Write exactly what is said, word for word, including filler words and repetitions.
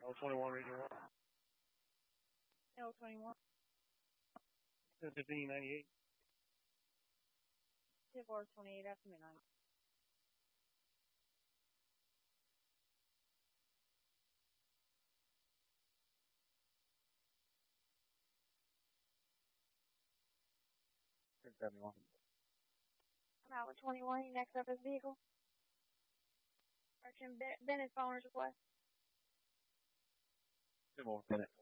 L twenty-one, Region one. L twenty-one. fifteen ninety-eight. Tip R twenty-eight after midnight. ten seventy-one. Tower twenty-one, next up is vehicle. Merchant Bennett phone request. Two more. Bennett.